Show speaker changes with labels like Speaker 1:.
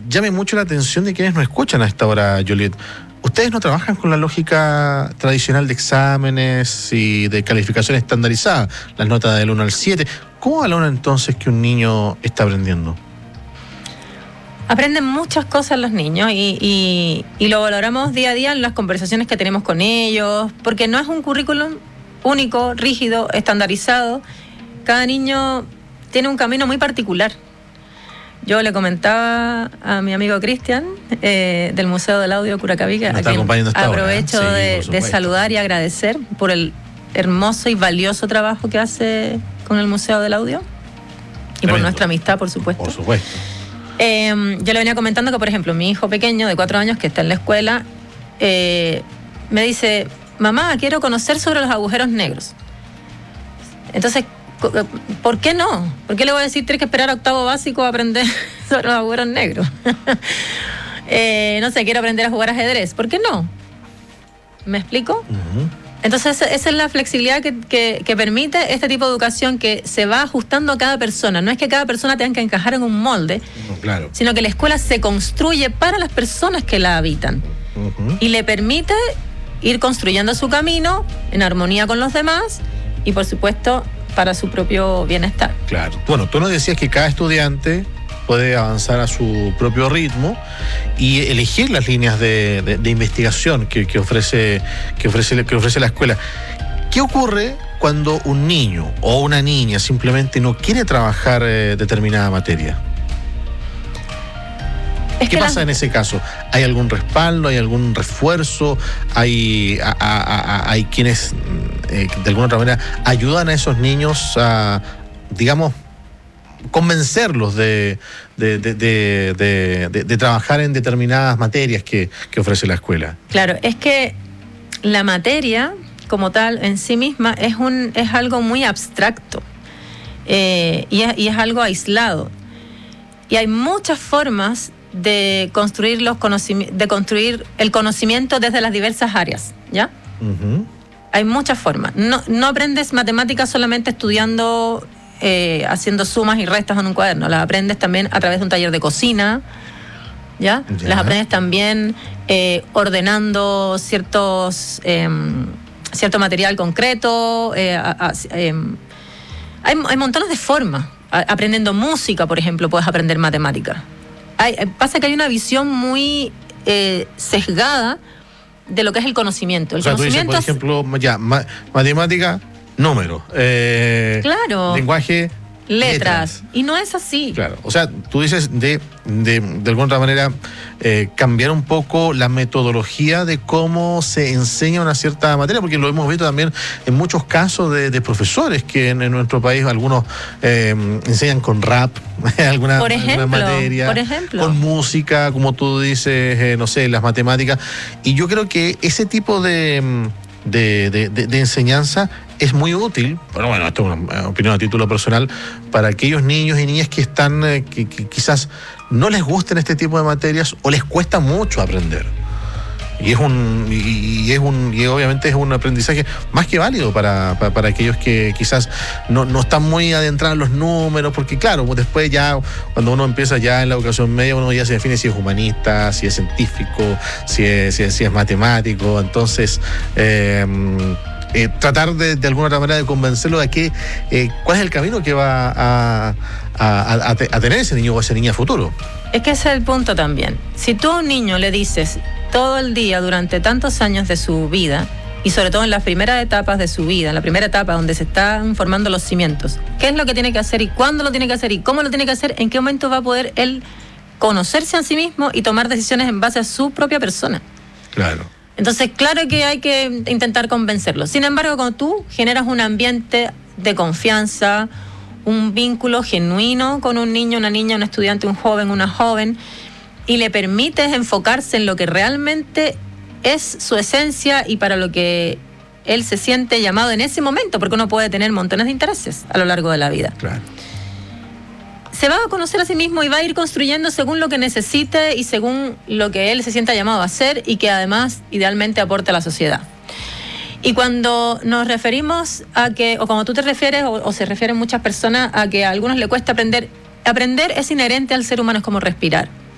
Speaker 1: llame mucho la atención de quienes nos escuchan a esta hora, Juliet. ¿Ustedes no trabajan con la lógica tradicional de exámenes y de calificación estandarizada? Las notas del 1 al 7. ¿Cómo valora entonces que un niño está aprendiendo?
Speaker 2: Aprenden muchas cosas los niños y lo valoramos día a día en las conversaciones que tenemos con ellos, porque no es un currículum único, rígido, estandarizado. Cada niño tiene un camino muy particular. Yo le comentaba a mi amigo Cristian del Museo del Audio Curacaví, a quien aprovecho de saludar y agradecer por el hermoso y valioso trabajo que hace con el Museo del Audio. Y por nuestra amistad, por supuesto.
Speaker 1: Por supuesto.
Speaker 2: Yo le venía comentando que, por ejemplo, mi hijo pequeño de 4 años que está en la escuela me dice: mamá, quiero conocer sobre los agujeros negros. Entonces, ¿por qué no? ¿Por qué le voy a decir tienes que esperar a octavo básico a aprender sobre los agujeros negros? No sé, quiero aprender a jugar ajedrez. ¿Por qué no? ¿Me explico? Uh-huh. Entonces esa es la flexibilidad que permite este tipo de educación, que se va ajustando a cada persona. No es que cada persona tenga que encajar en un molde,
Speaker 1: no, claro,
Speaker 2: sino que la escuela se construye para las personas que la habitan. Uh-huh. Y le permite ir construyendo su camino en armonía con los demás y, por supuesto, para su propio bienestar.
Speaker 1: Claro. Bueno, tú nos decías que cada estudiante puede avanzar a su propio ritmo y elegir las líneas de investigación que ofrece la escuela. ¿Qué ocurre cuando un niño o una niña simplemente no quiere trabajar determinada materia? ¿Qué pasa en ese caso? ¿Hay algún respaldo? ¿Hay algún refuerzo? ¿Hay quienes de alguna otra manera ayudan a esos niños a, digamos, convencerlos de trabajar en determinadas materias que ofrece la escuela?
Speaker 2: Claro, es que la materia como tal en sí misma es algo muy abstracto y es algo aislado. Y hay muchas formas de construir el conocimiento desde las diversas áreas, ¿ya? Uh-huh. Hay muchas formas. No aprendes matemáticas solamente estudiando, haciendo sumas y restas en un cuaderno. Las aprendes también a través de un taller de cocina, ¿ya? Las aprendes también ordenando cierto material concreto. Hay montones de formas. Aprendiendo música, por ejemplo, puedes aprender matemáticas. Pasa que hay una visión muy sesgada de lo que es el conocimiento. El conocimiento,
Speaker 1: tú dices, por ejemplo, matemática, número.
Speaker 2: Claro.
Speaker 1: Lenguaje,
Speaker 2: letras. Y no es así.
Speaker 1: Claro. O sea, tú dices de alguna otra manera cambiar un poco la metodología de cómo se enseña una cierta materia, porque lo hemos visto también en muchos casos de profesores que en nuestro país algunos enseñan con rap alguna materia, con música, como tú dices, no sé, las matemáticas. Y yo creo que ese tipo de enseñanza es muy útil, pero bueno, esto es una opinión a título personal, para aquellos niños y niñas que están, que quizás no les gusten este tipo de materias o les cuesta mucho aprender. Y obviamente es un aprendizaje más que válido para aquellos que quizás no están muy adentrados en los números, porque claro, después ya cuando uno empieza ya en la educación media, uno ya se define si es humanista, si es científico, si es matemático. Entonces tratar de alguna otra manera de convencerlo de que cuál es el camino que va a tener ese niño o esa niña a futuro.
Speaker 2: Es que ese es el punto también. Si tú a un niño le dices todo el día durante tantos años de su vida, y sobre todo en las primeras etapas de su vida, en la primera etapa donde se están formando los cimientos, qué es lo que tiene que hacer y cuándo lo tiene que hacer y cómo lo tiene que hacer, en qué momento va a poder él conocerse a sí mismo y tomar decisiones en base a su propia persona.
Speaker 1: Claro.
Speaker 2: Entonces, claro que hay que intentar convencerlo. Sin embargo, cuando tú generas un ambiente de confianza, un vínculo genuino con un niño, una niña, un estudiante, un joven, una joven, y le permites enfocarse en lo que realmente es su esencia y para lo que él se siente llamado en ese momento, porque uno puede tener montones de intereses a lo largo de la vida.
Speaker 1: Claro.
Speaker 2: Se va a conocer a sí mismo y va a ir construyendo según lo que necesite y según lo que él se sienta llamado a hacer y que además idealmente aporte a la sociedad. Y cuando nos referimos a que, o cuando tú te refieres, o se refieren muchas personas a que a algunos le cuesta aprender es inherente al ser humano, es como respirar.